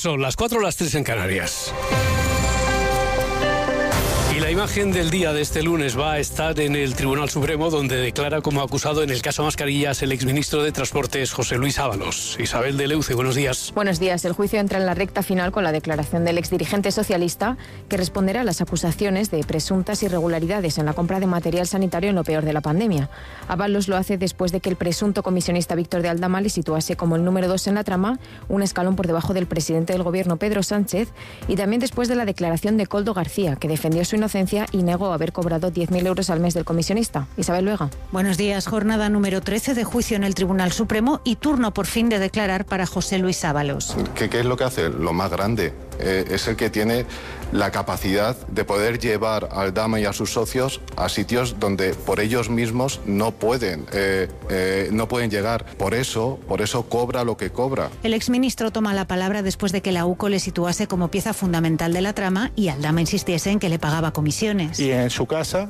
Son las 4 o las 3 en Canarias. Y la imagen del día de este lunes va a estar en el Tribunal Supremo, donde declara como acusado en el caso Mascarillas el exministro de Transportes José Luis Ábalos. Isabel de Leuce, buenos días. Buenos días. El juicio entra en la recta final con la declaración del exdirigente socialista, que responderá a las acusaciones de presuntas irregularidades en la compra de material sanitario en lo peor de la pandemia. Ábalos lo hace después de que el presunto comisionista Víctor de Aldama le situase como el número 2 en la trama, un escalón por debajo del presidente del gobierno Pedro Sánchez, y también después de la declaración de Koldo García, que defendió su inocencia y negó haber cobrado 10.000 euros al mes del comisionista. Isabel Luega. Buenos días. Jornada número 13 de juicio en el Tribunal Supremo y turno por fin de declarar para José Luis Ábalos. ¿Qué es lo que hace? Lo más grande. Es el que tiene la capacidad de poder llevar a Aldama y a sus socios a sitios donde por ellos mismos no pueden llegar. Por eso cobra lo que cobra. El exministro toma la palabra después de que la UCO le situase como pieza fundamental de la trama y Aldama insistiese en que le pagaba comisiones. Y en su casa,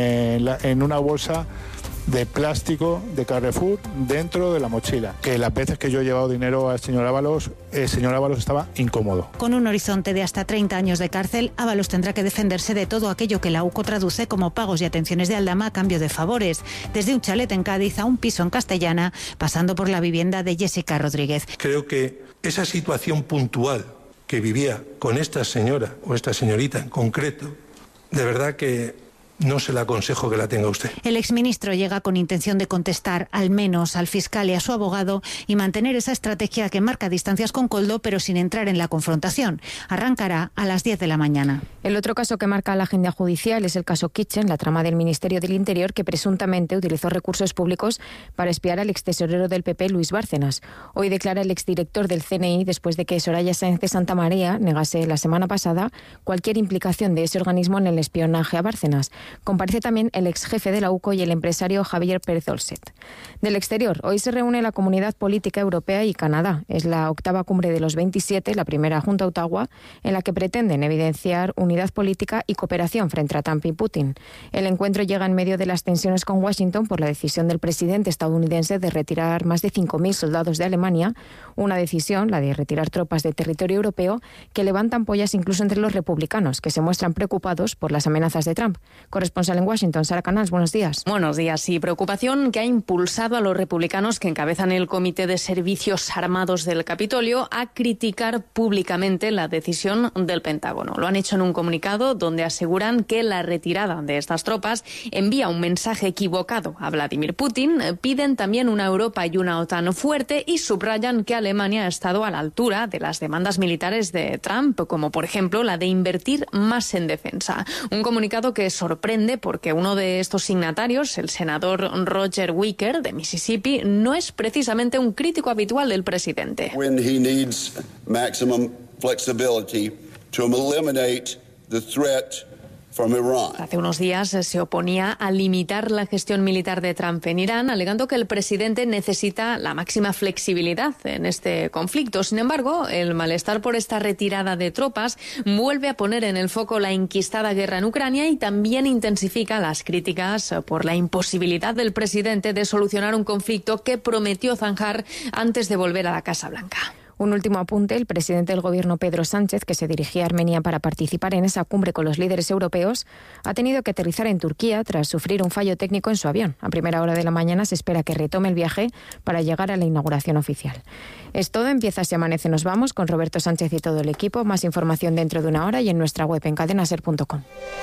en una bolsa de plástico de Carrefour dentro de la mochila. Que las veces que yo he llevado dinero al señor Ábalos, el señor Ábalos estaba incómodo. Con un horizonte de hasta 30 años de cárcel, Ábalos tendrá que defenderse de todo aquello que la UCO traduce como pagos y atenciones de Aldama a cambio de favores, desde un chalet en Cádiz a un piso en Castellana, pasando por la vivienda de Jessica Rodríguez. Creo que esa situación puntual que vivía con esta señora o esta señorita en concreto, de verdad que no se le aconsejo que la tenga usted. El exministro llega con intención de contestar al menos al fiscal y a su abogado y mantener esa estrategia que marca distancias con Koldo, pero sin entrar en la confrontación. Arrancará a las 10 de la mañana. El otro caso que marca la agenda judicial es el caso Kitchen, la trama del Ministerio del Interior, que presuntamente utilizó recursos públicos para espiar al extesorero del PP, Luis Bárcenas. Hoy declara el exdirector del CNI después de que Soraya Sáenz de Santamaría negase la semana pasada cualquier implicación de ese organismo en el espionaje a Bárcenas. Comparece también el exjefe de la UCO y el empresario Javier Pérez Olset. Del exterior, hoy se reúne la Comunidad Política Europea y Canadá. Es la octava cumbre de los 27, la primera junto a Ottawa, en la que pretenden evidenciar unidad política y cooperación frente a Trump y Putin. El encuentro llega en medio de las tensiones con Washington por la decisión del presidente estadounidense de retirar más de 5.000 soldados de Alemania, una decisión, la de retirar tropas de territorio europeo, que levanta ampollas incluso entre los republicanos, que se muestran preocupados por las amenazas de Trump. Corresponsal en Washington, Sara Canals, buenos días. Buenos días. Y preocupación que ha impulsado a los republicanos que encabezan el Comité de Servicios Armados del Capitolio a criticar públicamente la decisión del Pentágono. Lo han hecho en un comunicado donde aseguran que la retirada de estas tropas envía un mensaje equivocado a Vladimir Putin. Piden también una Europa y una OTAN fuerte y subrayan que Alemania ha estado a la altura de las demandas militares de Trump, como por ejemplo la de invertir más en defensa. Un comunicado que sorprende porque uno de estos signatarios, el senador Roger Wicker de Mississippi, no es precisamente un crítico habitual del presidente. When he needs maximum flexibility to eliminate the threat from Iran. Hace unos días se oponía a limitar la gestión militar de Trump en Irán, alegando que el presidente necesita la máxima flexibilidad en este conflicto. Sin embargo, el malestar por esta retirada de tropas vuelve a poner en el foco la enquistada guerra en Ucrania y también intensifica las críticas por la imposibilidad del presidente de solucionar un conflicto que prometió zanjar antes de volver a la Casa Blanca. Un último apunte, el presidente del gobierno Pedro Sánchez, que se dirigía a Armenia para participar en esa cumbre con los líderes europeos, ha tenido que aterrizar en Turquía tras sufrir un fallo técnico en su avión. A primera hora de la mañana se espera que retome el viaje para llegar a la inauguración oficial. Es todo, empieza Si Amanece Nos Vamos con Roberto Sánchez y todo el equipo. Más información dentro de una hora y en nuestra web en cadenaser.com.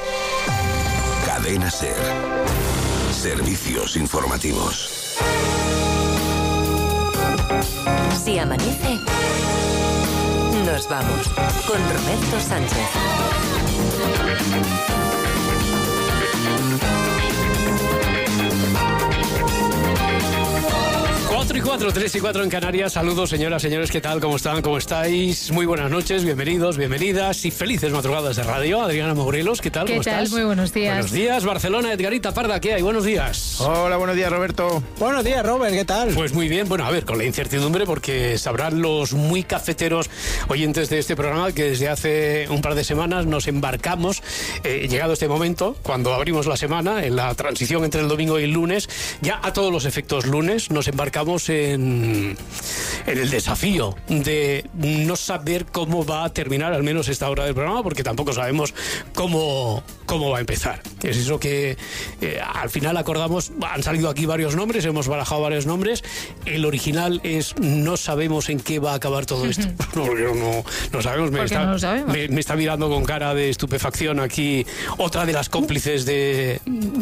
Cadena Ser. Servicios informativos. Si amanece, nos vamos con Roberto Sánchez. 4 y 4, 3 y 4 en Canarias. Saludos, señoras, señores, ¿qué tal? ¿Cómo están? ¿Cómo estáis? Muy buenas noches, bienvenidos, bienvenidas y felices madrugadas de radio. Adriana Mogurelos, ¿qué tal? ¿Cómo estás? Muy buenos días. Buenos días, Barcelona. Edgarita Parda, ¿qué hay? Buenos días. Hola, buenos días, Roberto. Buenos días, Robert, ¿qué tal? Pues muy bien, bueno, a ver, con la incertidumbre, porque sabrán los muy cafeteros oyentes de este programa que desde hace un par de semanas nos embarcamos, llegado este momento, cuando abrimos la semana, en la transición entre el domingo y el lunes, ya a todos los efectos lunes, nos embarcamos estamos en el desafío de no saber cómo va a terminar al menos esta hora del programa, porque tampoco sabemos cómo va a empezar. Es eso que al final acordamos. Han salido aquí varios nombres, hemos barajado varios nombres. El original es: no sabemos en qué va a acabar todo esto. Porque no sabemos. Me está mirando con cara de estupefacción aquí otra de las cómplices de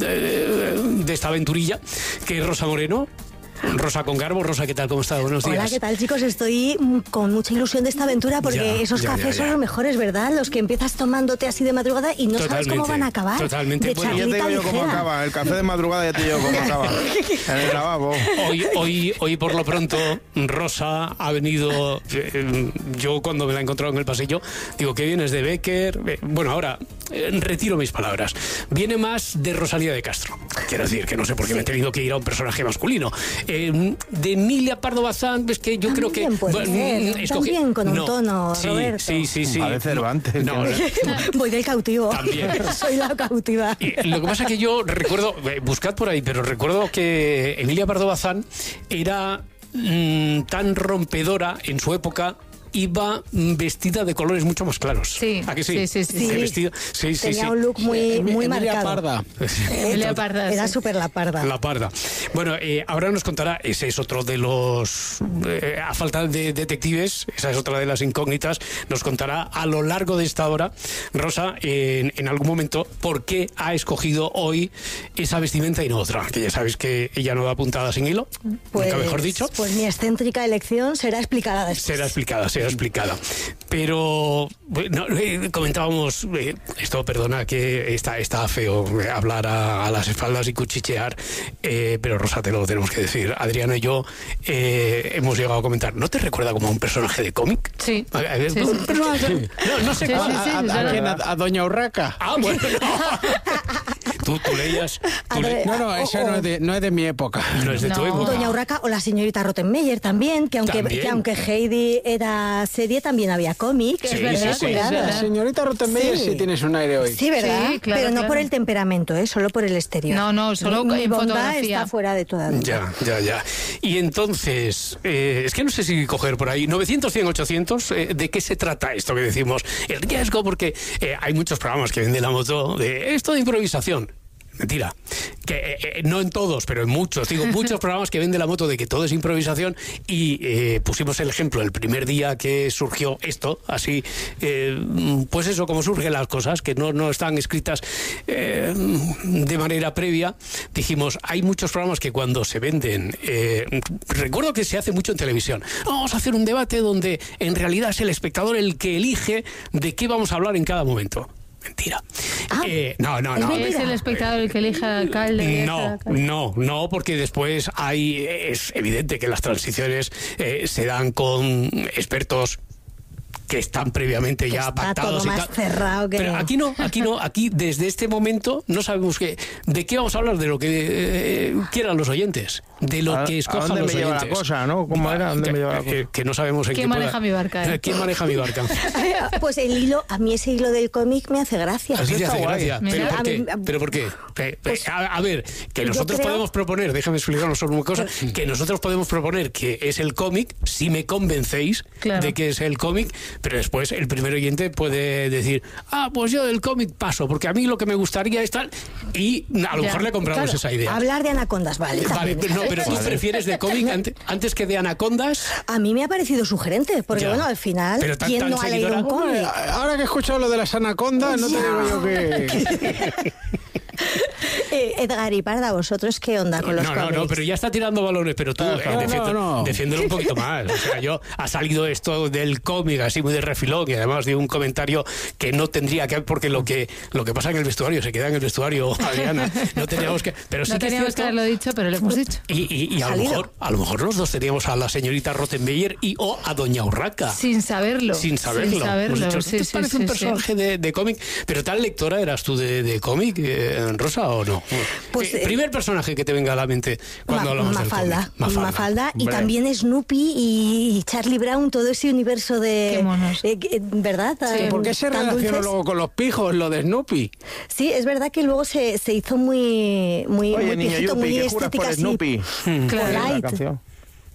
esta aventurilla, que es Rosa Moreno. Rosa con Garbo. Rosa, ¿qué tal? ¿Cómo estás? Buenos días. Hola, ¿qué tal, chicos? Estoy con mucha ilusión de esta aventura, porque esos cafés son los mejores, ¿verdad? Los que empiezas tomándote así de madrugada y no sabes cómo van a acabar. Totalmente. Bueno, ya te digo yo cómo acaba. El café de madrugada ya te digo cómo acaba. En el lavabo. Hoy por lo pronto, Rosa ha venido... yo cuando me la he encontrado en el pasillo, digo, ¿qué vienes de Becker? Bueno, ahora retiro mis palabras. Viene más de Rosalía de Castro. Quiero decir que no sé por qué me he tenido que ir a un personaje masculino. De Emilia Pardo Bazán, es que yo creo que... También con un tono, sí, Roberto. Sí. A de Cervantes. No. Voy del cautivo. También. Soy la cautiva. Lo que pasa es que yo recuerdo, buscad por ahí, pero recuerdo que Emilia Pardo Bazán era tan rompedora en su época. Iba vestida de colores mucho más claros. Sí. ¿A que sí? Sí. Vestido, Tenía un look muy marcado. Parda. Emilia Parda. Era súper la parda. La parda. Bueno, ahora nos contará, ese es otro de los... a falta de detectives, esa es otra de las incógnitas, nos contará a lo largo de esta hora, Rosa, en algún momento, por qué ha escogido hoy esa vestimenta y no otra. Que ya sabéis que ella no da puntada sin hilo, nunca mejor dicho. Pues mi excéntrica elección será explicada después. Será explicada. Pero bueno, comentábamos esto, perdona que está feo hablar a las espaldas y cuchichear, pero Rosa, te lo tenemos que decir. Adriana y yo hemos llegado a comentar, ¿no te recuerda como a un personaje de cómic? Sí. No sé a Doña Urraca. Ah, bueno. Tú leías... No, eso no es de mi época. No es de tu época. Doña Urraca o la señorita Rottenmeier también, que aunque Heidi era serie, también había cómic. Sí, es verdad, sí. La señorita Rottenmeier sí tienes un aire hoy. Sí, ¿verdad? Sí, claro, pero no claro. por el temperamento, solo por el exterior. No, solo mi en bondad fotografía. está fuera de toda duda. Ya. Y entonces, es que no sé si coger por ahí 900, 100, 800, ¿de qué se trata esto que decimos? El riesgo, porque hay muchos programas que venden la moto de esto de improvisación. Mentira, que no en todos, pero en muchos, muchos programas que venden la moto de que todo es improvisación, y pusimos el ejemplo el primer día que surgió esto, así, pues eso, como surgen las cosas, que no están escritas de manera previa. Dijimos, hay muchos programas que cuando se venden, recuerdo que se hace mucho en televisión, vamos a hacer un debate donde en realidad es el espectador el que elige de qué vamos a hablar en cada momento. Mentira. No. ¿Es el espectador el que elija al alcalde? No, porque después es evidente que las transiciones se dan con expertos que están previamente ya pactados. Todo más cerrado que... Pero aquí no, aquí desde este momento no sabemos de qué vamos a hablar, de lo que quieran los oyentes, de lo que escojan los oyentes. ¿A dónde me lleva la cosa, no? ¿Cómo era? ¿Dónde me lleva la cosa? Que no sabemos en ¿Quién maneja mi barca? ¿Quién maneja mi barca? Pues el hilo, a mí ese hilo del cómic me hace gracia. Así te hace gracia. ¿Pero por qué? Pues, a ver, que nosotros podemos proponer, déjame explicaros solo una cosa, que nosotros podemos proponer que es el cómic, si me convencéis de que es el cómic, pero después el primer oyente puede decir, pues yo del cómic paso, porque a mí lo que me gustaría es tal, y a lo mejor le compramos esa idea. Hablar de anacondas, vale. No, pero tú prefieres de cómic antes que de anacondas. A mí me ha parecido sugerente, porque bueno, al final, ¿quién no ha leído un cómic? Ahora que he escuchado lo de las anacondas, no te digo yo que... Edgar y Parda, ¿vosotros qué onda con los cómics? No, pero ya está tirando balones, pero tú defiéndelo un poquito más. O sea, ha salido esto del cómic así muy de refilón, y además de un comentario que no tendría que, porque lo que pasa en el vestuario se queda en el vestuario, Adriana. No teníamos que... Pero sí, no teníamos que haberlo dicho, pero lo hemos dicho. Y a lo mejor los dos teníamos a la señorita Rottenmeier o a Doña Urraca. Sin saberlo. Dicho, parece un personaje de cómic. Pero ¿tal lectora eras tú de cómic, Rosa, o no? Pues, primer personaje que te venga a la mente cuando hablamos del cómic. Mafalda. Y también Snoopy y Charlie Brown, todo ese universo de... Qué monos. ¿Verdad? Sí. ¿Por qué se relacionó luego con los pijos, lo de Snoopy? Sí, es verdad que luego se hizo muy Oye, niño viejito, Yupi, muy ¿qué estética, por Snoopy? Claro.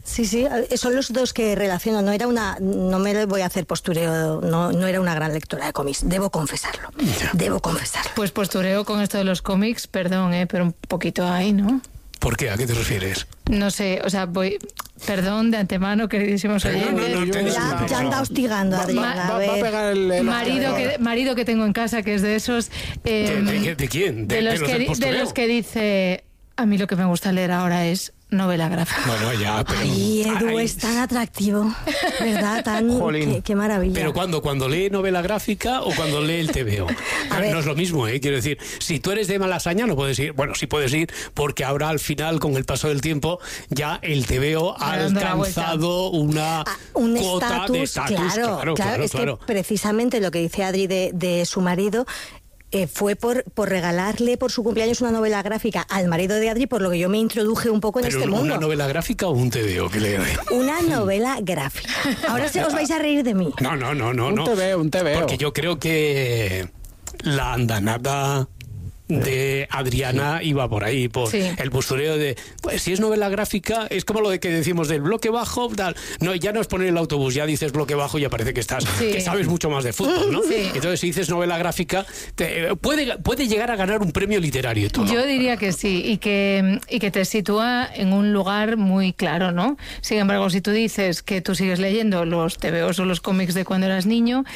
Sí, son los dos que relaciono. No me voy a hacer postureo, no era una gran lectora de cómics, debo confesarlo. Pues postureo con esto de los cómics, perdón, pero un poquito hay, ¿no? ¿Por qué? ¿A qué te refieres? No sé, o sea, perdón de antemano, queridísimos oyentes. Ya anda hostigando a Adriana. Va a pegar el marido que tengo en casa, que es de esos... ¿De quién? De los que dice, a mí lo que me gusta leer ahora es novela gráfica. Bueno, ya, pero... Ay, Edu, es tan atractivo, ¿verdad? Qué maravilla. Pero cuando lee novela gráfica o cuando lee el TVO. No es lo mismo, quiero decir, si tú eres de Malasaña no puedes ir, bueno, sí puedes ir, porque ahora al final, con el paso del tiempo, ya el TVO ha alcanzado un cuota de estatus. Claro. Es que precisamente lo que dice Adri de su marido... fue por regalarle por su cumpleaños una novela gráfica al marido de Adri, por lo que yo me introduje un poco en este mundo. ¿Una novela gráfica o un TVO que lee? Una novela gráfica. Ahora os vais a reír de mí. No. Un TVO. Porque yo creo que la andanada de Adriana iba por ahí, por el postureo de, pues si es novela gráfica, es como lo de que decimos del bloque bajo, tal. No, ya no es poner el autobús, ya dices bloque bajo y ya parece que que sabes mucho más de fútbol, ¿no? Sí. Entonces, si dices novela gráfica, puede llegar a ganar un premio literario y todo. Yo diría que sí, y que te sitúa en un lugar muy claro, ¿no? Sin embargo, si tú dices que tú sigues leyendo los TVOs o los cómics de cuando eras niño,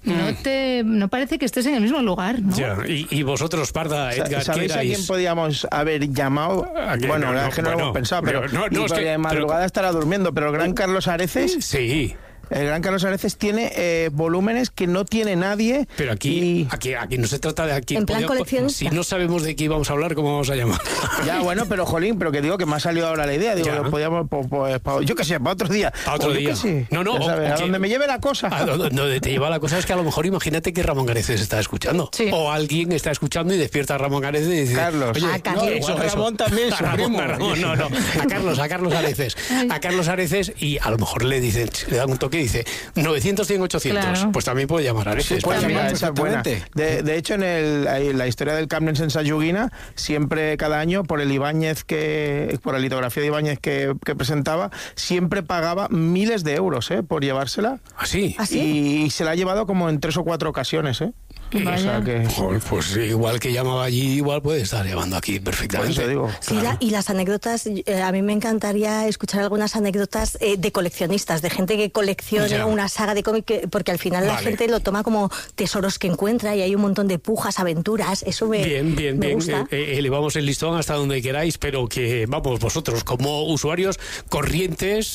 no parece que estés en el mismo lugar, ¿no? Ya, y vosotros, Parda, Edgar, ¿sabéis a quién podíamos haber llamado? Bueno, es que no lo hemos pensado, pero de madrugada estará durmiendo, pero el gran Carlos Areces... Sí. El gran Carlos Areces tiene volúmenes que no tiene nadie. Pero aquí no se trata de aquí. En plan colección. Si no sabemos de qué íbamos a hablar, ¿cómo vamos a llamar? Ya, bueno, pero jolín, pero que digo que me ha salido ahora la idea. Digo, podíamos, yo qué sé, para otro día. Para otro día. No, a donde me lleve la cosa. A donde te lleva la cosa es que a lo mejor imagínate que Ramón Areces está escuchando. Sí. O alguien está escuchando y despierta a Ramón Areces y dice... Carlos. Oye, Ramón también, su primo. No. A Carlos Areces. A Carlos Areces y a lo mejor le dan un toque y dice... 900, 100, 800. Claro. Pues también puede llamar a Areces. Pues mira, esa es buena. De hecho, en la historia del Camp en Sayuguina, siempre cada año, por la litografía de Ibáñez que presentaba, siempre pagaba miles de euros por llevársela. ¿Ah, sí? Y se la ha llevado como en 3 o 4 ocasiones, O sea que... Pues igual que llamaba allí, igual puede estar llamando aquí perfectamente. Pues digo. Sí, claro. Y las anécdotas, a mí me encantaría escuchar algunas anécdotas de coleccionistas, de gente que colecciona una saga de cómic, porque al final la gente lo toma como tesoros que encuentra y hay un montón de pujas, aventuras, eso me gusta. Elevamos el listón hasta donde queráis, pero que, vamos, vosotros como usuarios corrientes,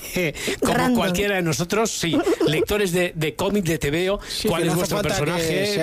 como cualquiera de nosotros, lectores de cómic, de TVO, ¿cuál es vuestro personaje?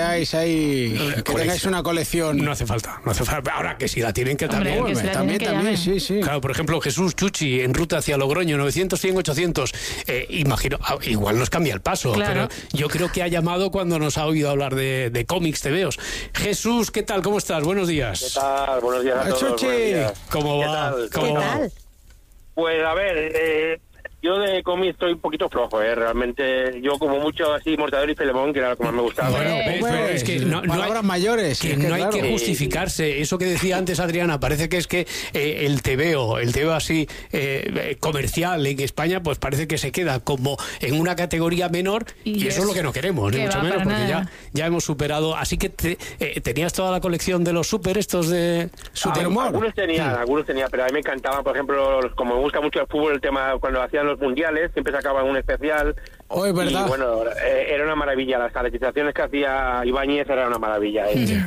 Que tengáis una colección. No hace falta. Ahora que si la tienen que también. También, sí. Claro, por ejemplo, Jesús Chuchi en ruta hacia Logroño, 900, 100, 800. Imagino, igual nos cambia el paso, pero yo creo que ha llamado cuando nos ha oído hablar de cómics, TVOs. Jesús, ¿qué tal? ¿Cómo estás? Buenos días. ¿Qué tal? Buenos días a todos. Chuchi. ¿Cómo va? ¿Qué tal? Pues a ver, yo de cómics estoy un poquito flojo, realmente. Yo como mucho así, Mortadelo y Filemón, que era lo que más me gustaba. Bueno, es que palabras mayores. Que no hay que justificarse. Eso que decía antes Adriana, parece que es que el TVO así comercial en España, pues parece que se queda como en una categoría menor y eso es lo que no queremos, ni mucho menos, porque ya hemos superado. Así que tenías toda la colección de los estos de Superhumor. Algunos tenía, pero a mí me encantaba, por ejemplo, como me gusta mucho el fútbol, el tema cuando hacían los mundiales, siempre sacaban un especial. Es verdad. Y bueno, era una maravilla. Las caracterizaciones que hacía Ibáñez era una maravilla.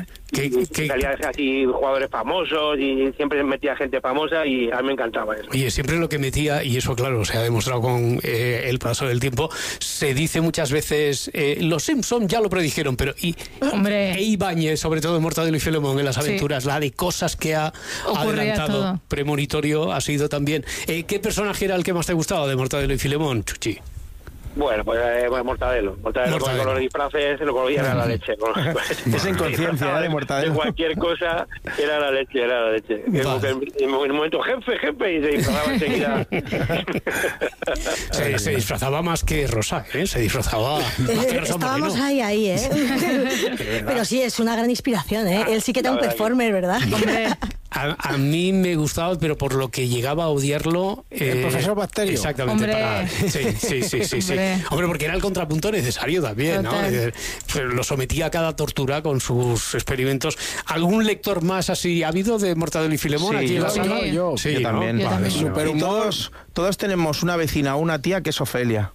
Salían así jugadores famosos y siempre metía gente famosa y a mí me encantaba eso. Oye, siempre lo que metía, y eso claro, se ha demostrado con el paso del tiempo, se dice muchas veces, los Simpson ya lo predijeron, pero Ibáñez, sobre todo en Mortadelo y Filemón, en las aventuras, la de cosas que ha adelantado, todo. Premonitorio ha sido también. ¿Qué personaje era el que más te gustaba de Mortadelo y Filemón, Chuchi? Bueno, pues Mortadelo con los disfraces lo que era la leche. Esa inconsciencia de Mortadelo. De cualquier cosa era la leche. En un momento, jefe, y se disfrazaba enseguida. Se disfrazaba más que Rosa, se disfrazaba más que Rosa. Estábamos ahí, Pero sí, es una gran inspiración, Él sí que era un performer, ¿verdad? Hombre, A mí me gustaba, pero por lo que llegaba a odiarlo... el profesor Bacterio. Exactamente. Sí. Hombre, porque era el contrapunto necesario también, ¿no? Lo sometía a cada tortura con sus experimentos. ¿Algún lector más así ha habido de Mortadelo y Filemón aquí en la sala? Yo también. Yo también. Y todos tenemos una vecina o una tía que es Ofelia.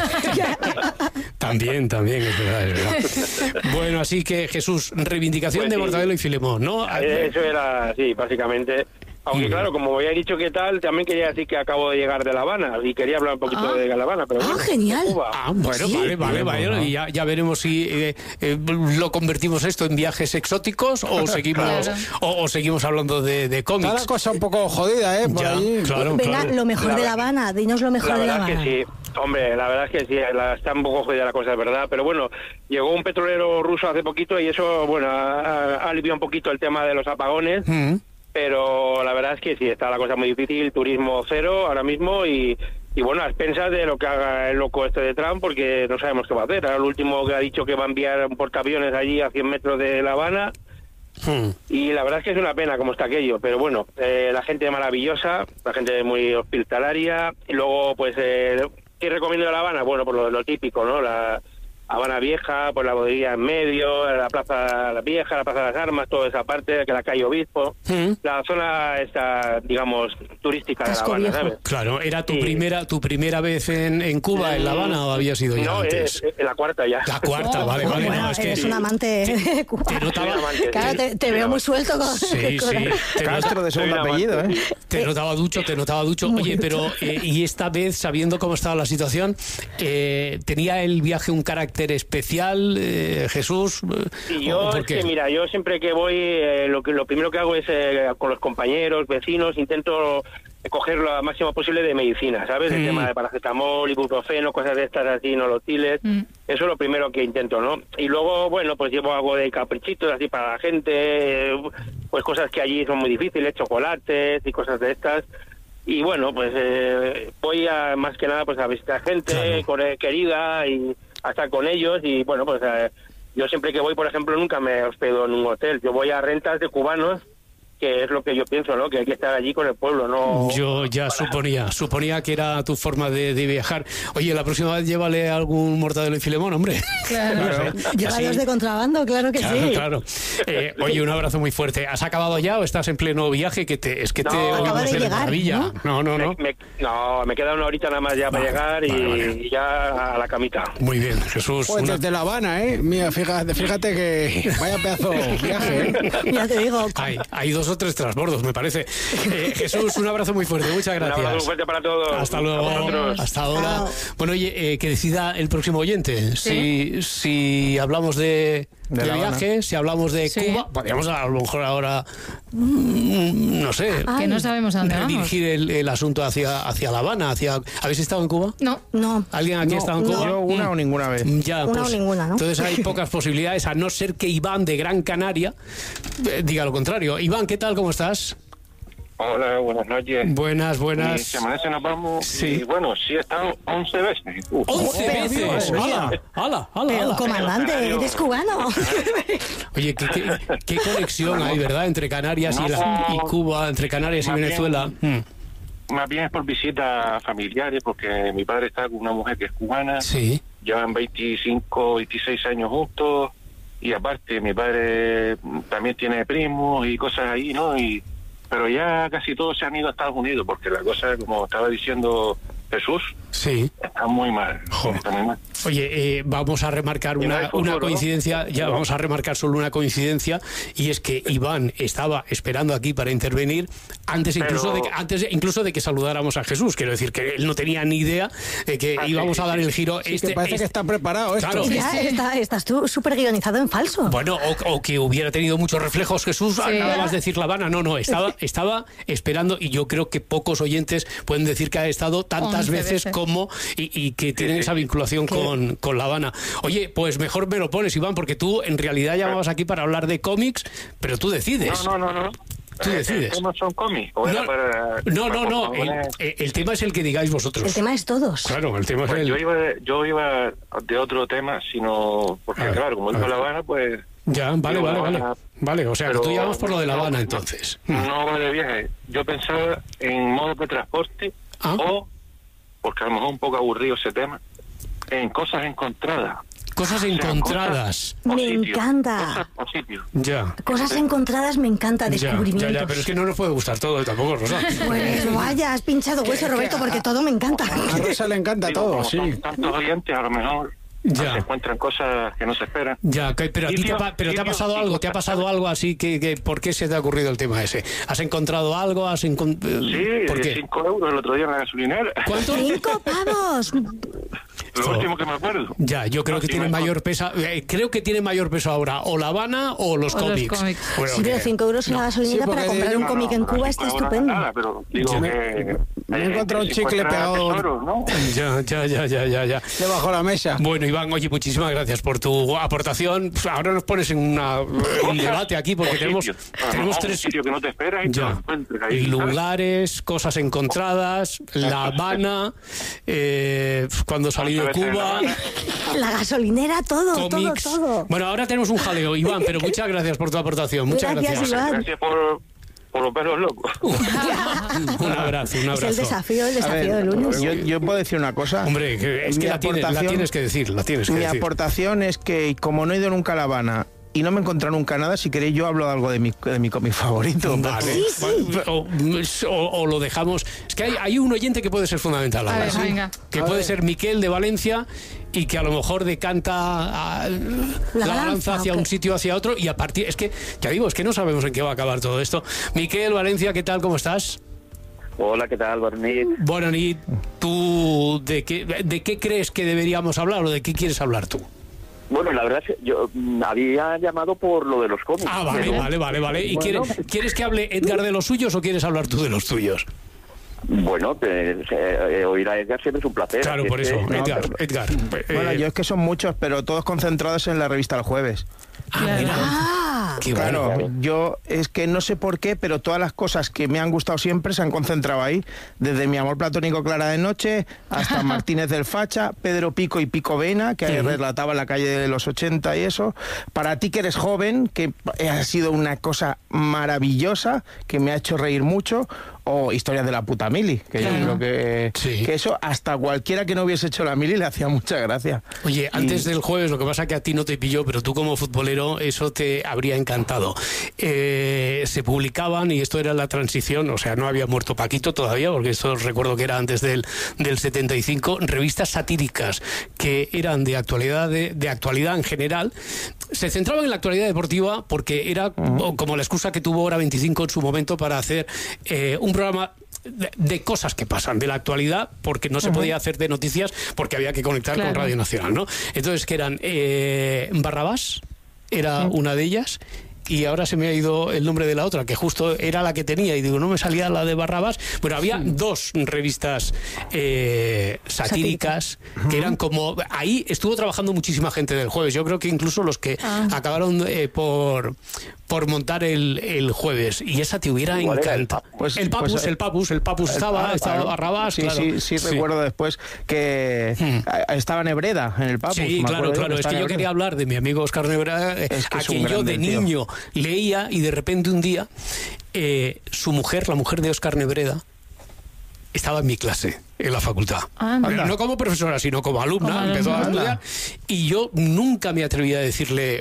También, es verdad. Bueno, así que Jesús, reivindicación Pues de sí. Mortadelo y Filemón, ¿no? Eso era, sí, básicamente. Aunque claro, como había dicho qué tal, también quería decir que acabo de llegar de La Habana y quería hablar un poquito de La Habana, pero bueno, genial. Cuba. Bueno, ¿Sí? vale. Y ya veremos si lo convertimos esto en viajes exóticos o seguimos o seguimos hablando de cómics. Está la cosa un poco jodida, por ahí. Claro. Venga, lo mejor de La Habana, dinos lo mejor de La Habana. La verdad es que sí, hombre, la verdad es que sí, está un poco jodida la cosa, es verdad, pero bueno, llegó un petrolero ruso hace poquito y eso, bueno, ha aliviado un poquito el tema de los apagones. Pero la verdad es que sí, está la cosa muy difícil, turismo cero ahora mismo y bueno, a expensas de lo que haga el loco este de Trump, porque no sabemos qué va a hacer. Ahora lo último que ha dicho que va a enviar un portaaviones allí a 100 metros de La Habana y la verdad es que es una pena cómo está aquello, pero bueno, la gente maravillosa, la gente muy hospitalaria y luego pues, ¿qué recomiendo de La Habana? Bueno, por lo típico, ¿no? La Habana Vieja, pues la bodeguilla en medio, la Plaza la Vieja, la Plaza de las Armas, toda esa parte, que la calle Obispo, la zona esta, digamos, turística de La Habana, ¿sabes? Claro, ¿era tu primera vez en Cuba, en La Habana, o habías ido ya antes? No, es la cuarta ya. La cuarta, vale. Bueno, No, es que eres un amante de Cuba. te notaba... Claro, te veo muy suelto con... Sí. Castro de segundo apellido, ¿eh? Te notaba ducho. Oye, pero y esta vez, sabiendo cómo estaba la situación, ¿tenía el viaje un carácter especial, Jesús? Y yo, es que mira, yo siempre que voy, lo primero que hago es con los compañeros, vecinos, intento coger lo máximo posible de medicina, ¿sabes? El tema de paracetamol, ibuprofeno, cosas de estas así, nolotiles. Eso es lo primero que intento, ¿no? Y luego, bueno, pues llevo algo de caprichitos así para la gente, pues cosas que allí son muy difíciles, chocolates y cosas de estas. Y bueno, pues voy más que nada pues a visitar gente querida y a estar con ellos y bueno, pues yo siempre que voy, por ejemplo, nunca me hospedo en un hotel. Yo voy a rentas de cubanos, que es lo que yo pienso, ¿no? Que hay que estar allí con el pueblo, ¿no? Yo ya suponía que era tu forma de viajar. Oye, la próxima vez llévale algún Mortadelo y Filemón, hombre. Claro. Llévalos de contrabando, claro que sí. Claro. Oye, un abrazo muy fuerte. ¿Has acabado ya o estás en pleno viaje? Te acaba de llegar, maravilla. ¿no? No. Me queda una horita nada más ya para llegar y ya a la camita. Muy bien, Jesús. Pues desde La Habana, Mira, fíjate que vaya pedazo viaje, Ya te digo. Hay 2 o 3 transbordos, me parece. Jesús, un abrazo muy fuerte. Muchas gracias. Un abrazo muy fuerte para todos. Hasta luego. Hasta ahora. Chao. Bueno, oye, que decida el próximo oyente. Si hablamos de viaje, si hablamos de Cuba, podríamos a lo mejor ahora, no sé, que no sabemos a dónde vamos. Dirigir el asunto hacia La Habana. ¿Habéis estado en Cuba? No. ¿Alguien aquí ha estado en Cuba? Yo una o ninguna vez. Ya, Una o ninguna, ¿no? Entonces hay pocas posibilidades, a no ser que Iván de Gran Canaria diga lo contrario. Iván, ¿qué tal? ¿Cómo estás? Hola, buenas noches. Buenas. Y se amanece, nos vamos. Sí. Y bueno, sí he estado 11 veces. 11 veces. ¡Hala! Pero, comandante, eres cubano. Oye, qué conexión hay, ¿verdad? Entre Canarias y Cuba, entre Canarias y Venezuela. Más bien es por visitas familiares, porque mi padre está con una mujer que es cubana. Sí. Llevan 25, 26 años juntos. Y aparte, mi padre también tiene primos y cosas ahí, ¿no? Pero ya casi todos se han ido a Estados Unidos, porque la cosa, como estaba diciendo Jesús, está muy mal. Está muy mal. Oye, vamos a remarcar una coincidencia, ¿no? Ya vamos a remarcar solo una coincidencia, y es que Iván estaba esperando aquí para intervenir antes incluso de que saludáramos a Jesús. Quiero decir que él no tenía ni idea de que íbamos a dar el giro. Que parece que está preparado esto. Claro, Ya estás tú súper guionizado en falso. Bueno, o que hubiera tenido muchos reflejos Jesús, nada más decir La Habana. No, estaba esperando, y yo creo que pocos oyentes pueden decir que ha estado tantas veces como y que tienen esa vinculación con La Habana. Oye, pues mejor me lo pones, Iván, porque tú en realidad llamabas aquí para hablar de cómics, pero tú decides. No. Tú decides. ¿No son cómics? No. El tema es el que digáis vosotros. El tema es todos. Claro, el tema es Yo iba de otro tema, sino porque, claro, como dijo La Habana, pues Ya, vale. Vale, o sea, que tú llamas por lo de La Habana, entonces. No va de viaje. Yo pensaba en modos de transporte o, porque a lo mejor un poco aburrido ese tema, en cosas encontradas. Cosas encontradas. Me encanta. Ya. Cosas encontradas me encanta, descubrimientos. Ya, pero es que no nos puede gustar todo tampoco, Rosa. Pues vaya, has pinchado hueso, Roberto, porque todo me encanta. A Rosa le encanta todo, sí. Tantos oyentes, a lo mejor se encuentran cosas que no se esperan. Ya, pero a ti te ha pasado algo, así que ¿por qué se te ha ocurrido el tema ese? ¿Has encontrado algo? Sí, ¿por qué? 5 euros el otro día en la gasolinera. ¿Cuánto? 5 pavos. Lo último que me acuerdo. Ya, yo creo que tiene mayor peso. Creo que tiene mayor peso ahora o La Habana o los cómics. Bueno, sí, pero 5 euros en la gasolinera para comprar un cómic en Cuba está estupendo. Nada, pero digo que me he encontrado un chicle pegado. Tesoros, ¿no? Ya. Debajo de la mesa. Bueno, Iván, oye, muchísimas gracias por tu aportación. Ahora nos pones en un debate aquí porque tenemos 3 sitios que no te esperas y lugares, cosas encontradas, La Habana, cuando salí de Cuba, la gasolinera, todo. Bueno, ahora tenemos un jaleo, Iván, pero muchas gracias por tu aportación. Muchas gracias. Iván. Gracias por los perros locos. Un abrazo. Es el desafío de lunes. Yo puedo decir una cosa. Hombre, es que la tienes que decir. Mi aportación es que, como no he ido nunca a La Habana y no me he encontrado nunca nada, si queréis yo hablo de algo de mi cómic favorito. Vale. Sí. O lo dejamos. Es que hay un oyente que puede ser fundamental ahora, que puede ser Miquel de Valencia y que a lo mejor decanta la balanza hacia un sitio, hacia otro, y a partir... Es que, ya digo, es que no sabemos en qué va a acabar todo esto. Miquel, Valencia, ¿qué tal? ¿Cómo estás? Hola, ¿qué tal? Buenas noches. ¿Tú de qué crees que deberíamos hablar o de qué quieres hablar tú? Bueno, la verdad es que yo había llamado por lo de los cómics. Vale. ¿Y quieres que hable Edgar de los suyos o quieres hablar tú de los tuyos? Bueno, oír a Edgar siempre es un placer. Claro, por eso. Edgar. Bueno, yo es que son muchos, pero todos concentrados en la revista El Jueves. Qué claro, bueno. Yo es que no sé por qué, pero todas las cosas que me han gustado siempre se han concentrado ahí, desde Mi amor platónico Clara de noche hasta Martínez del Facha, Pedro Pico y Pico Vena, que relataba la calle de los 80 y eso. Para ti que eres joven, que ha sido una cosa maravillosa, que me ha hecho reír mucho. O Historias de la puta mili, que yo creo que eso hasta cualquiera que no hubiese hecho la mili le hacía mucha gracia. Oye, antes del Jueves, lo que pasa es que a ti no te pilló, pero tú como futbolero eso te habría encantado. Se publicaban, y esto era la transición, o sea, no había muerto Paquito todavía, porque esto recuerdo que era antes del 75, revistas satíricas que eran de actualidad, de actualidad en general. Se centraban en la actualidad deportiva porque era como la excusa que tuvo Hora 25 en su momento para hacer un programa de cosas que pasan, de la actualidad, porque no se podía hacer de noticias porque había que conectar con Radio Nacional, ¿no? Entonces, que eran Barrabás, era una de ellas, y ahora se me ha ido el nombre de la otra, que justo era la que tenía, y digo, no me salía la de Barrabás. Bueno, había 2 revistas satíricas que eran como... Ahí estuvo trabajando muchísima gente del Jueves. Yo creo que incluso los que acabaron por montar el Jueves, y esa te hubiera encantado. El Papus estaba Barrabás. Sí, recuerdo después que estaba Nebreda en el Papus. Sí, claro, es que yo quería hablar de mi amigo Óscar Nebreda, a quien yo de niño leía, y de repente un día su mujer, la mujer de Óscar Nebreda, estaba en mi clase en la facultad. No como profesora, sino como alumna. Empezó a estudiar, y yo nunca me atreví a decirle,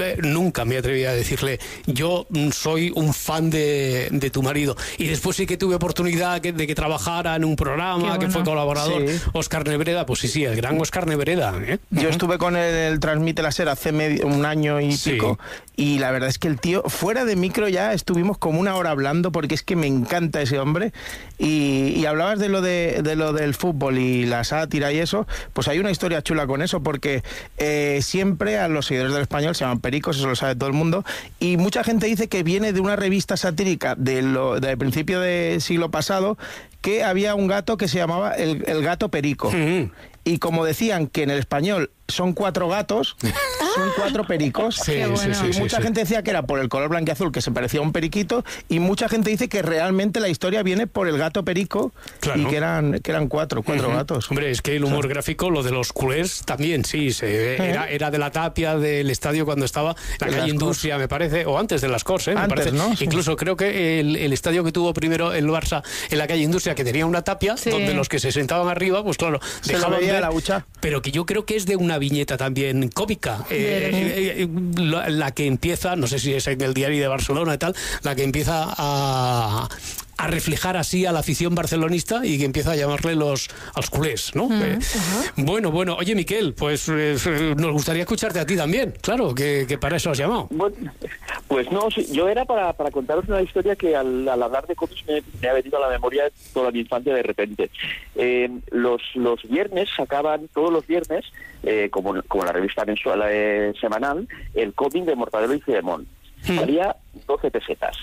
yo soy un fan de tu marido. Y después sí que tuve oportunidad de que trabajara en un programa, que fue colaborador, Óscar Nebreda. Pues sí, el gran Óscar Nebreda. Yo estuve con el Transmite la Ser hace un año y pico, y la verdad es que el tío, fuera de micro ya estuvimos como una hora hablando, porque es que me encanta ese hombre. Y hablabas de lo del fútbol y la sátira y eso, pues hay una historia chula con eso, porque siempre a los seguidores del Español se llaman pericos, eso lo sabe todo el mundo, y mucha gente dice que viene de una revista satírica del principio del siglo pasado, que había un gato que se llamaba el gato Perico. Y como decían que en el español son 4 gatos, son 4 pericos. Sí, y mucha gente decía que era por el color blanquiazul, que se parecía a un periquito, y mucha gente dice que realmente la historia viene por el gato perico, y que eran 4 gatos. Hombre, es que el humor gráfico, lo de los culés también, sí, era de la tapia del estadio cuando estaba la calle Industria, me parece, o antes de las Corts, me parece. ¿No? Incluso creo que el estadio que tuvo primero el Barça en la calle Industria, que tenía una tapia, donde los que se sentaban arriba, pues claro, dejaban ver, la hucha. Pero que yo creo que es de una viñeta también cómica, la que empieza, no sé si es en el Diario de Barcelona y tal, la que empieza a reflejar así a la afición barcelonista y que empieza a llamarle los culés, ¿no? Bueno, oye, Miquel, pues nos gustaría escucharte a ti también, claro, que para eso has llamado. Bueno, pues no, sí, yo era para contaros una historia que al hablar de cómics me ha venido a la memoria toda mi infancia de repente. Los viernes sacaban, todos los viernes, como la revista mensual semanal, el cómic de Mortadelo y Filemón. Valía 12 pesetas.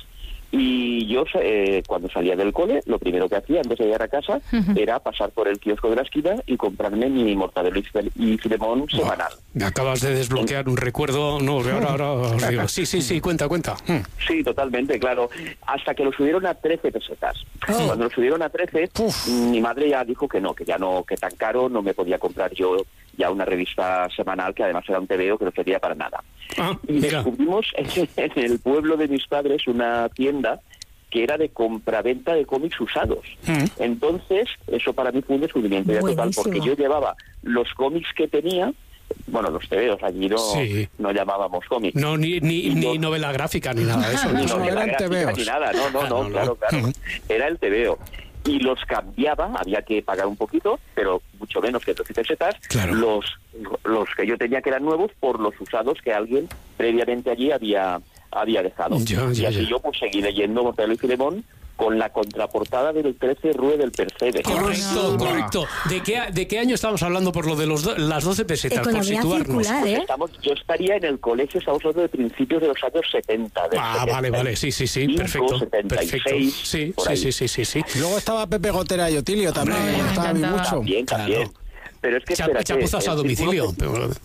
Y yo, cuando salía del cole, lo primero que hacía antes de llegar a casa era pasar por el kiosco de la esquina y comprarme mi Mortadelo y Filemón semanal. Me acabas de desbloquear un recuerdo. No, ahora os digo. Sí, cuenta. Sí, totalmente, claro. Hasta que lo subieron a 13 pesetas. Cuando lo subieron a 13, mi madre ya dijo que tan caro no me podía comprar yo ya una revista semanal, que además era un TVO que no servía para nada. Y descubrimos en el pueblo de mis padres una tienda que era de compraventa de cómics usados. Entonces, eso para mí fue un descubrimiento ya total, porque yo llevaba los cómics que tenía, bueno, los TVOs, allí no llamábamos cómics. No, ni novela gráfica, ni nada de eso. Ni novela gráfica, ni nada, no, claro. Era el TVO. Y los cambiaba, había que pagar un poquito, pero mucho menos que 12 pesetas, los que yo tenía que eran nuevos por los usados que alguien previamente allí había dejado. Y así yo pues seguí leyendo Mortadelo y Filemón con la contraportada del 13 Rue del Percebe. Correcto. ¿De qué año estamos hablando por lo de las 12 pesetas? Economía por situarnos. Circular, yo estaría en el colegio, estamos hablando de principios de los años 70. Vale, sí, perfecto. 76, sí. Luego estaba Pepe Gotera y Otilio también, estaba mucho. También. Claro. Pero es que chapuzas a domicilio.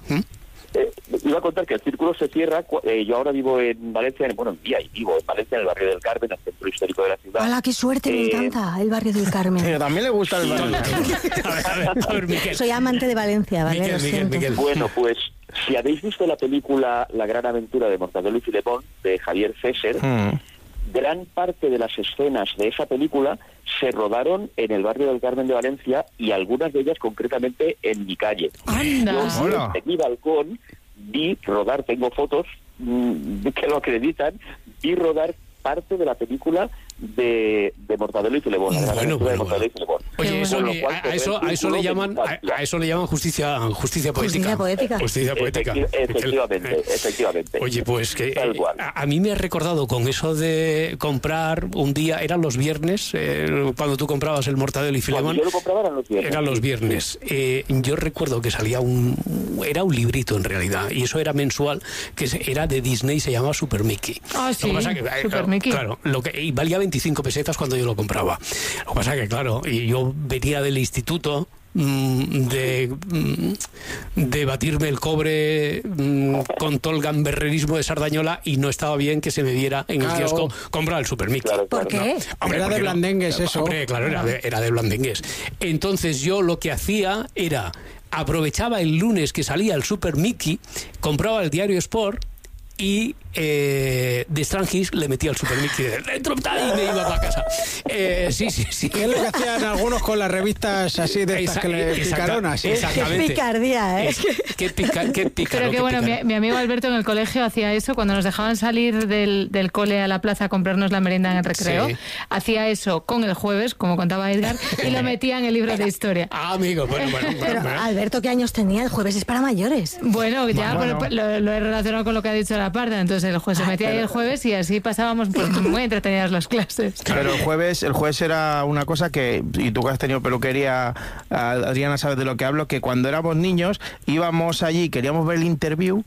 Iba a contar que el círculo se cierra. Yo ahora vivo en Valencia, vivo en Valencia, en el barrio del Carmen, el centro histórico de la ciudad. ¡Hala, qué suerte! Me encanta el barrio del Carmen. Pero también le gusta el barrio. A ver, Miquel. Soy amante de Valencia, ¿vale? Miquel. Bueno, pues si habéis visto la película La gran aventura de Mortadelo y Filemón, de Javier Fesser, gran parte de las escenas de esa película se rodaron en el barrio del Carmen de Valencia, y algunas de ellas concretamente en mi calle. Yo desde mi balcón vi rodar, tengo fotos que lo acreditan, vi rodar parte de la película de Mortadelo y Filemón. Oye, a eso le llaman justicia poética. Justicia poética. Efectivamente. Oye, pues que a mí me ha recordado con eso de comprar un día, eran los viernes, cuando tú comprabas el Mortadelo y Filemón. Yo lo compraba eran los viernes. Yo recuerdo que salía era un librito en realidad, y eso era mensual, que era de Disney, se llamaba Super Mickey. Super Mickey. Claro, y valía 25 pesetas cuando yo lo compraba. Lo que pasa es que, claro, y yo venía del instituto de batirme el cobre con todo el gamberrerismo de Sardañola, y no estaba bien que se me viera en el kiosco comprar el Super Mickey. ¿Por qué? Era de blandengues eso. Hombre, claro, era de blandengues. Entonces yo lo que hacía era, aprovechaba el lunes que salía el Super Mickey, compraba el diario Sport, y de Strangis le metía el Super Mickey dentro y me iba para casa. Sí. ¿Qué es lo que hacían algunos con las revistas así de estas que le picaron así? Exactamente. Qué picardía, ¿eh? Qué pícaro. Pero que bueno, mi amigo Alberto en el colegio hacía eso, cuando nos dejaban salir del cole a la plaza a comprarnos la merienda en el recreo, hacía eso con el jueves, como contaba Edgar, y lo metía en el libro de historia. Amigo, bueno. Pero Alberto, ¿qué años tenía? El jueves es para mayores. Bueno, ya lo he relacionado con lo que ha dicho la parte, entonces el juez se metía ahí el jueves y así pasábamos pues muy entretenidas las clases. Pero el jueves era una cosa que, y tú que has tenido peluquería, Adriana, sabes de lo que hablo, que cuando éramos niños íbamos allí, queríamos ver el Interview,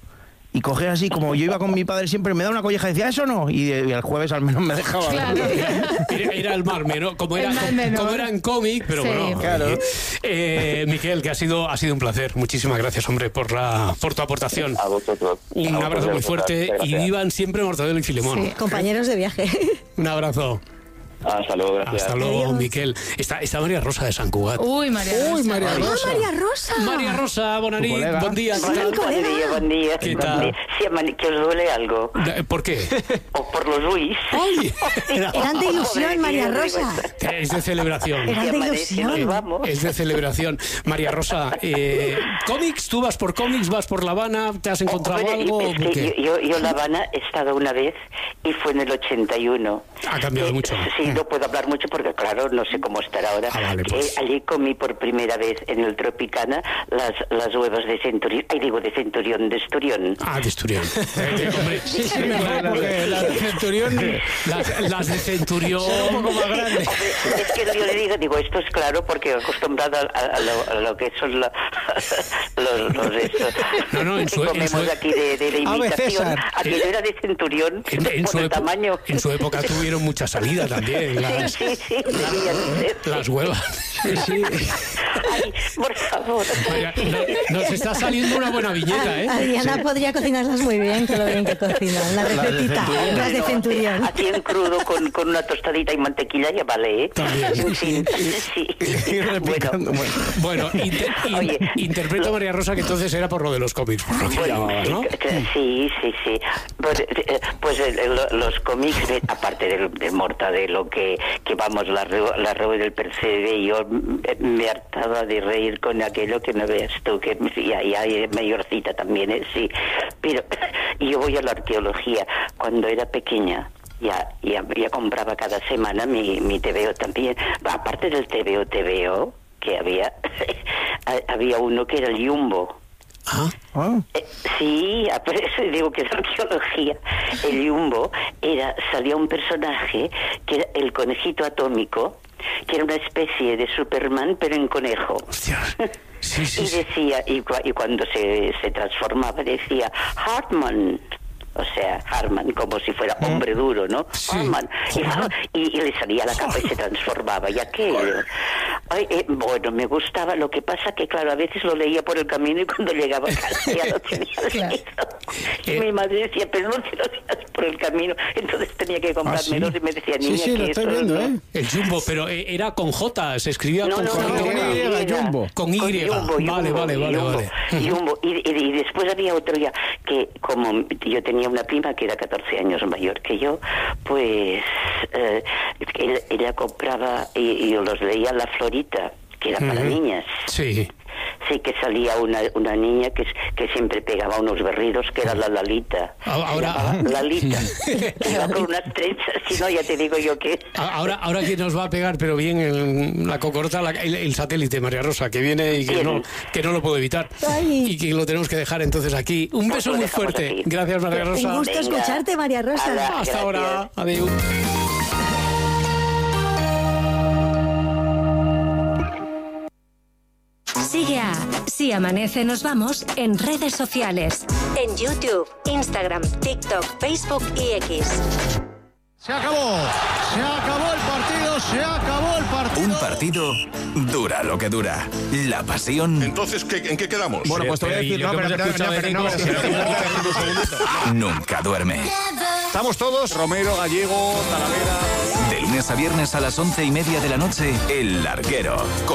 y cogía así, como yo iba con mi padre siempre, me da una colleja y decía, eso no, y el jueves al menos me dejaba. Claro. Era el marme, ¿no? Como era en cómic, pero sí, bueno. Claro. Miquel, que ha sido un placer. Muchísimas gracias, hombre, por tu aportación. A vosotros. Un abrazo muy fuerte y vivan siempre Mortadelo y Filemón. Sí. Compañeros de viaje. Un abrazo. Hasta luego, gracias. Hasta luego, Miquel. Está María Rosa de Sant Cugat. Uy, María Rosa. María Rosa. María Rosa, Bonanit, buen día. Buen día. ¿Qué tal? Sí, que os duele algo. ¿Por qué? O por los Ruiz. ¡Ay! Eran de ilusión, María Rosa. Es de celebración. Eran de ilusión. Es de celebración. María Rosa, ¿cómics? ¿Tú vas por cómics? ¿Vas por La Habana? ¿Te has encontrado algo? Es que yo La Habana he estado una vez y fue en el 81. Ha cambiado mucho. Sí, no puedo hablar mucho porque, claro, no sé cómo estará ahora. Vale, pues. Allí comí por primera vez en el Tropicana las huevas de Centurión. De Centurión, de Esturión. Ah, de Esturión. Hombre, sí, porque las de Centurión... Las de Centurión... Son un poco más grandes. Es que yo le digo, esto es claro porque acostumbrado a lo que son los en que comemos aquí de la imitación. Aquí no era de Centurión, por el tamaño. En su época tuvieron mucha salida también. Sí, las huevas. Sí. Ay, por favor. Vaya, nos está saliendo una buena viñeta, ¿eh? Adriana podría cocinarlas muy bien, con lo bien que cocina. Una recetita, las de Centurión. Aquí en crudo con una tostadita y mantequilla ya vale, ¿eh? También. Sí. Bueno, interpreto, María Rosa, que entonces era por lo de los cómics, por lo que llamabas, ¿no? Sí. Pues los cómics, aparte del Mortadelo, que vamos, la Rue del Percebe, yo me hartaba de reír con aquello que no veas tú, que ya mayorcita también, sí. Pero yo voy a la arqueología. Cuando era pequeña, ya compraba cada semana mi TVO también. Aparte del TVO que había uno que era el Jumbo. Sí, por eso digo que es arqueología. El Jumbo salía un personaje que era el conejito atómico, que era una especie de Superman pero en conejo. Sí. Y decía, y cuando se transformaba decía Hartman. O sea, Hartman, como si fuera hombre duro, ¿no? Sí. Hartman. Y le salía la capa y se transformaba. Y aquello. Bueno, me gustaba. Lo que pasa que, claro, a veces lo leía por el camino y cuando llegaba a casa ya lo tenía leído. Y mi madre decía, pero no te lo leas por el camino. Entonces tenía que comprármelos y me decía, niña, sí, lo estoy viendo, ¿no? El Jumbo, pero era con J, se escribía con J. Jumbo. Con Y. Vale. Jumbo. Y después había otro ya, que como yo tenía una prima que era 14 años mayor que yo, pues ella compraba y yo los leía La Florita, que era para niñas. Sí, que salía una niña que siempre pegaba unos berridos, que era la Lalita. Lalita, que iba con unas trenzas, si no, ya te digo yo que... Ahora que nos va a pegar, pero bien la cocorota, el satélite, María Rosa, que viene y que no lo puedo evitar. Ay. Y que lo tenemos que dejar entonces aquí. Un beso muy fuerte. Aquí. Gracias, María Rosa. Un gusto escucharte, María Rosa. Hasta ahora. Adiós. Sigue a Si Amanece Nos Vamos en redes sociales. En YouTube, Instagram, TikTok, Facebook y X. Se acabó el partido. Un partido dura lo que dura. La pasión. Entonces, ¿en qué quedamos? Bueno, pues te voy a decir, Nunca duerme. Estamos todos, Romero, Gallego, Talavera. De lunes a viernes a las 11:30 de la noche, El Larguero.